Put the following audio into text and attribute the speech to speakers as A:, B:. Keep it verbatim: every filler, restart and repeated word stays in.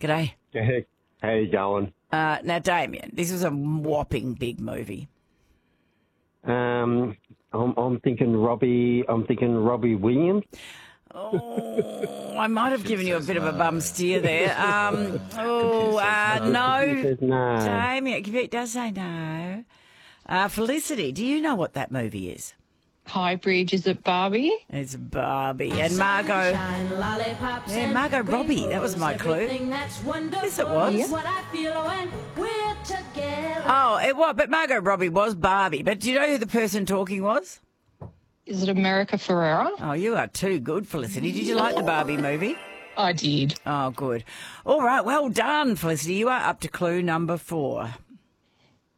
A: G'day.
B: Hey, how you going?
A: Uh, now, Damien, this was a whopping big movie.
B: Um, I'm, I'm thinking Robbie. I'm thinking Robbie Williams.
A: Oh, I might have given you a bit of a bum steer there. Um, oh, uh, no.
B: Says no.
A: Damien, it does say no. Uh, Felicity, do you know what that movie is?
C: High Bridge, is it Barbie?
A: It's Barbie. And Margot. Yeah, Margot Robbie. That was my clue. Yes, it was.
C: Yep.
A: Oh, it was. But Margot Robbie was Barbie. But do you know who the person talking was?
C: Is it America Ferrera?
A: Oh, you are too good, Felicity. Did you like the Barbie movie?
C: I did.
A: Oh, good. All right. Well done, Felicity. You are up to clue number four.